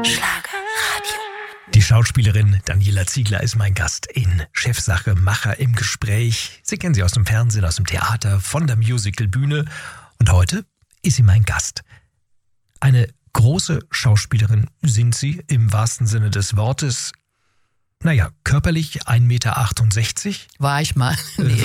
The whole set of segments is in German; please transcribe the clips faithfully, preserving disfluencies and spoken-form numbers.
Schlagerradio. Die Schauspielerin Daniela Ziegler ist mein Gast in Chefsache Macher im Gespräch. Sie kennen sie aus dem Fernsehen, aus dem Theater, von der Musicalbühne. Und heute ist sie mein Gast. Eine große Schauspielerin sind sie im wahrsten Sinne des Wortes. Naja, körperlich ein Meter achtundsechzig. War ich mal. Nee.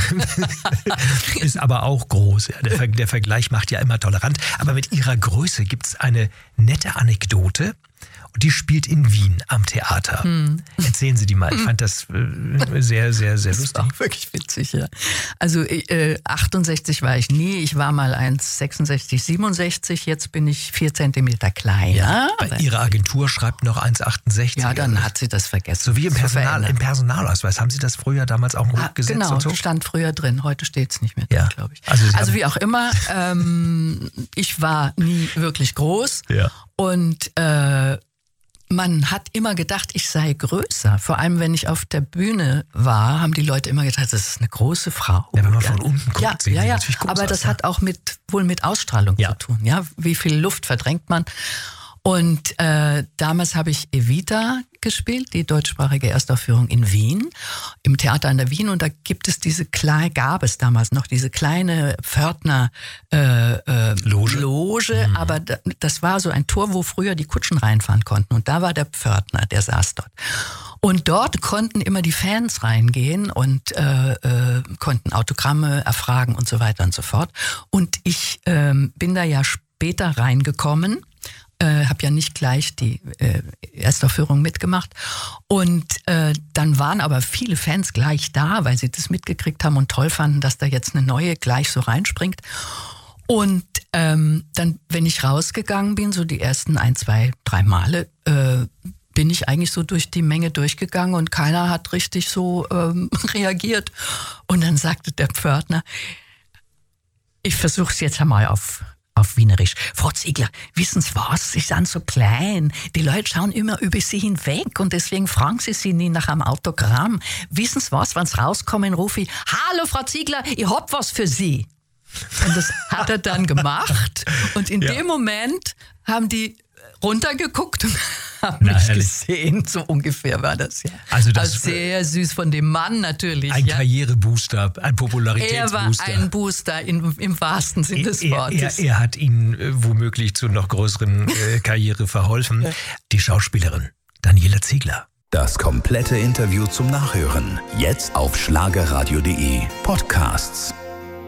Ist aber auch groß. Der, Ver- der Vergleich macht ja immer tolerant. Aber mit ihrer Größe gibt es eine nette Anekdote. Und die spielt in Wien am Theater. Hm. Erzählen Sie die mal. Ich fand das äh, sehr, sehr, sehr das lustig. Das ist auch wirklich witzig, ja. Also äh, achtundsechzig war ich nie. Ich war mal eins sechsundsechzig, siebenundsechzig. Jetzt bin ich vier Zentimeter kleiner. Ja, bei Ihrer Agentur schreibt noch eins achtundsechzig. Ja, dann hat sie das vergessen. So wie im, Personal, im Personalausweis. Haben Sie das früher damals auch ah, gesetzt genau, und so? Stand früher drin. Heute steht es nicht mehr ja. drin, glaube ich. Also, also wie auch immer, ähm, ich war nie wirklich groß. Ja. Und äh, man hat immer gedacht, ich sei größer. Vor allem, wenn ich auf der Bühne war, haben die Leute immer gedacht, das ist eine große Frau. Ja, wenn man von unten guckt, ja, sehen ja, sie ja. natürlich groß Aber das aus, hat auch mit, wohl mit Ausstrahlung ja. zu tun. Ja, wie viel Luft verdrängt man? Und äh, damals habe ich Evita gespielt, die deutschsprachige Erstaufführung in Wien, im Theater an der Wien. Und da gibt es diese kleine, gab es damals noch diese kleine Pförtner äh, äh, Loge, Loge mhm. aber da, das war so ein Tor, wo früher die Kutschen reinfahren konnten. Und da war der Pförtner, der saß dort. Und dort konnten immer die Fans reingehen und äh, äh, konnten Autogramme erfragen und so weiter und so fort. Und ich äh, bin da ja später reingekommen. Äh, habe ja nicht gleich die äh, Erstaufführung mitgemacht. Und äh, dann waren aber viele Fans gleich da, weil sie das mitgekriegt haben und toll fanden, dass da jetzt eine neue gleich so reinspringt. Und ähm, dann, wenn ich rausgegangen bin, so die ersten ein, zwei, drei Male, äh, bin ich eigentlich so durch die Menge durchgegangen und keiner hat richtig so ähm, reagiert. Und dann sagte der Pförtner, ich versuche es jetzt einmal auf auf Wienerisch. Frau Ziegler, wissen Sie was? Sie sind so klein. Die Leute schauen immer über Sie hinweg und deswegen fragen Sie sie nie nach einem Autogramm. Wissen Sie was? Wenn Sie rauskommen, rufe ich, hallo Frau Ziegler, ich hab was für Sie. Und das hat er dann gemacht und in ja. dem Moment haben die runtergeguckt und haben mich herrlich. gesehen. So ungefähr war das, ja. Also das also sehr süß von dem Mann natürlich. Ein ja. Karrierebooster, ein Popularitätsbooster. Er war ein Booster in, im wahrsten Sinne des er, Wortes. Er, er hat Ihnen äh, womöglich zu noch größeren äh, Karriere verholfen. Ja. Die Schauspielerin Daniela Ziegler. Das komplette Interview zum Nachhören. Jetzt auf schlagerradio punkt de Podcasts.